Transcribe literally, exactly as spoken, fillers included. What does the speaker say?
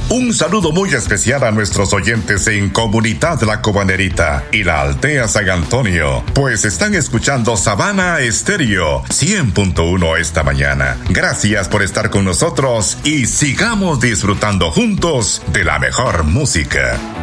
Un saludo muy especial a nuestros oyentes en Comunidad La Cobanerita y la Aldea San Antonio, pues están escuchando Sabana Estéreo cien punto uno esta mañana. Gracias por estar con nosotros y sigamos disfrutando juntos de la mejor música.